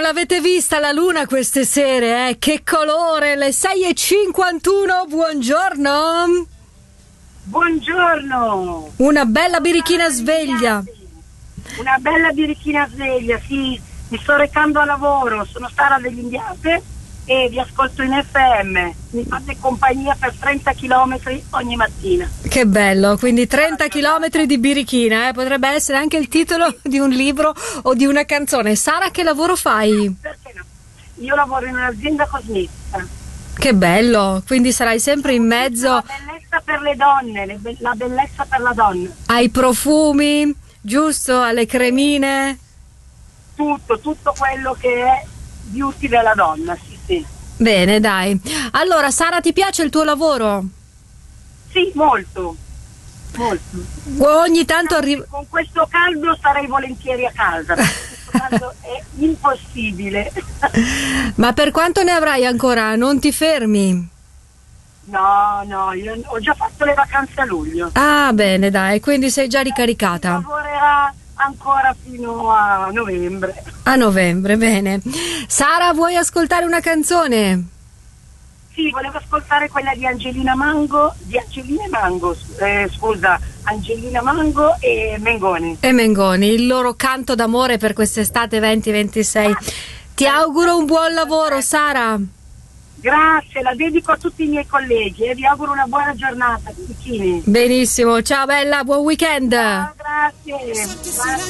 l'avete vista la luna queste sere, eh? Che colore, le 6:51, buongiorno. Buongiorno. Una bella birichina sveglia. Una bella birichina sveglia, sì. Mi sto recando a lavoro, sono Sara degli Indiate e vi ascolto in FM. Mi fate compagnia per 30 chilometri ogni mattina. Che bello, quindi 30 chilometri di birichina, potrebbe essere anche il titolo di un libro o di una canzone. Sara, che lavoro fai? Perché no? Io lavoro in un'azienda cosmetica. Che bello, quindi sarai sempre in mezzo La bellezza per le donne, la bellezza per la donna. ai profumi, giusto? Alle cremine. Tutto quello che è beauty della donna, sì. Bene, dai. Allora, Sara, ti piace il tuo lavoro? Sì, molto. Ogni tanto arriva. Con questo caldo sarei volentieri a casa, perché questo caldo è impossibile. Ma per quanto ne avrai ancora? Non ti fermi? No, io ho già fatto le vacanze a luglio. Ah, bene, dai, quindi sei già ricaricata. Lavorerà ancora fino a novembre. A novembre, bene. Sara, vuoi ascoltare una canzone? Sì, volevo ascoltare quella di Angelina Mango e Mengoni. E Mengoni, il loro canto d'amore per quest'estate 2026. Ti auguro un buon lavoro, Sara. Grazie, la dedico a tutti i miei colleghi e vi auguro una buona giornata, bicchini. Benissimo, ciao bella, buon weekend. Ciao, grazie.